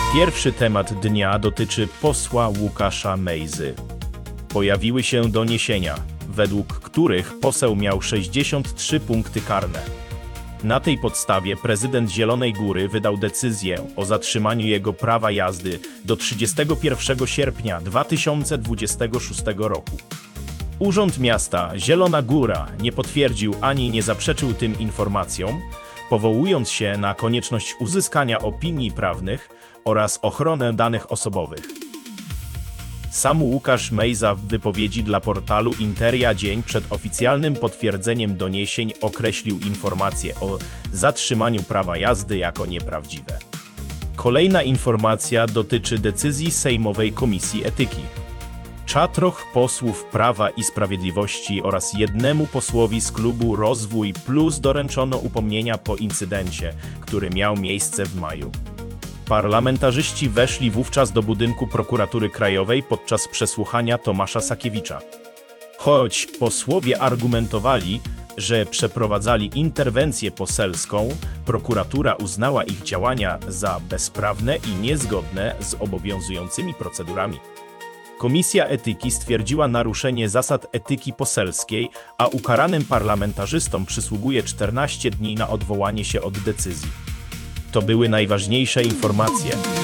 Pierwszy temat dnia dotyczy posła Łukasza Mejzy. Pojawiły się doniesienia, według których poseł miał 63 punkty karne. Na tej podstawie prezydent Zielonej Góry wydał decyzję o zatrzymaniu jego prawa jazdy do 31 sierpnia 2026 roku. Urząd Miasta Zielona Góra nie potwierdził ani nie zaprzeczył tym informacjom, powołując się na konieczność uzyskania opinii prawnych oraz ochronę danych osobowych. Sam Łukasz Mejza w wypowiedzi dla portalu Interia dzień przed oficjalnym potwierdzeniem doniesień określił informacje o zatrzymaniu prawa jazdy jako nieprawdziwe. Kolejna informacja dotyczy decyzji Sejmowej Komisji Etyki. 4 posłów Prawa i Sprawiedliwości oraz jednemu posłowi z klubu Rozwój Plus doręczono upomnienia po incydencie, który miał miejsce w maju. Parlamentarzyści weszli wówczas do budynku Prokuratury Krajowej podczas przesłuchania Tomasza Sakiewicza. Choć posłowie argumentowali, że przeprowadzali interwencję poselską, prokuratura uznała ich działania za bezprawne i niezgodne z obowiązującymi procedurami. Komisja Etyki stwierdziła naruszenie zasad etyki poselskiej, a ukaranym parlamentarzystom przysługuje 14 dni na odwołanie się od decyzji. To były najważniejsze informacje.